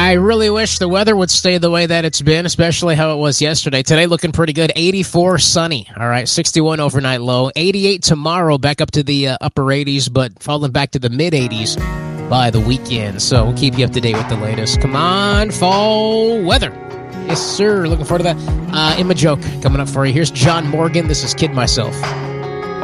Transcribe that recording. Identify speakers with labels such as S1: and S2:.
S1: I really wish the weather would stay the way that it's been, especially how it was yesterday. Today looking pretty good. 84 sunny. All right, 61 overnight low. 88 tomorrow, back up to the upper 80s, but falling back to the mid 80s by the weekend. So we'll keep you up to date with the latest. Come on, fall weather. Yes, sir. Looking forward to that. Emma Joke coming up for you. Here's John Morgan. This is Kid Myself.